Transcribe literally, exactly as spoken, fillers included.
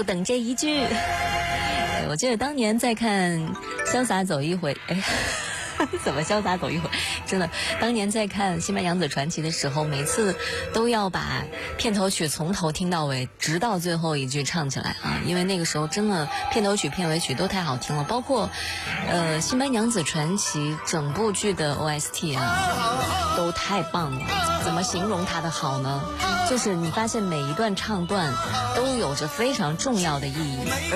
就等这一句。我记得当年在看《潇洒走一回》，哎。怎么潇洒走一会儿？真的，当年在看《新白娘子传奇》的时候，每次都要把片头曲从头听到尾，直到最后一句唱起来啊！因为那个时候真的片头曲、片尾曲都太好听了，包括呃《新白娘子传奇》整部剧的 O S T 啊，都太棒了。怎么形容它的好呢？就是你发现每一段唱段都有着非常重要的意义。